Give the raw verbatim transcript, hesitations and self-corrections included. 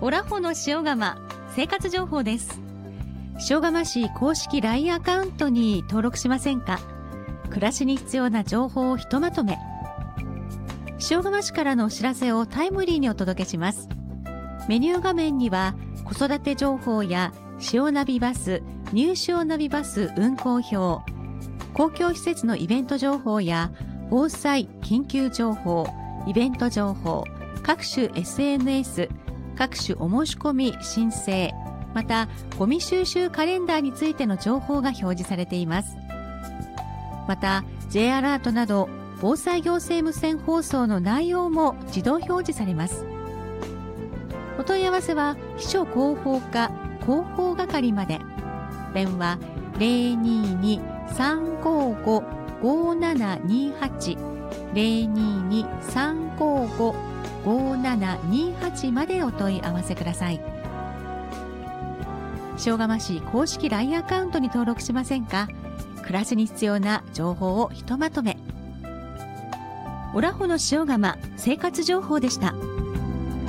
オラホの塩釜生活情報です。塩釜市公式 ライン アカウントに登録しませんか？暮らしに必要な情報をひとまとめ。塩釜市からのお知らせをタイムリーにお届けします。メニュー画面には子育て情報や塩ナビバス、ニュー塩ナビバス運行表、公共施設のイベント情報や防災・緊急情報、イベント情報、各種 エスエヌエス、各種お申し込み申請、またゴミ収集カレンダーについての情報が表示されています。また J アラートなど防災行政無線放送の内容も自動表示されます。お問い合わせは秘書広報課広報係まで。電話 ゼロにーにーさんごーごーごーななにーはち ゼロにーにーさんごーごーごーななにーはちまでお問い合わせください。塩釜市公式 ライン アカウントに登録しませんか？暮らしに必要な情報をひとまとめ。オラホの塩釜生活情報でした。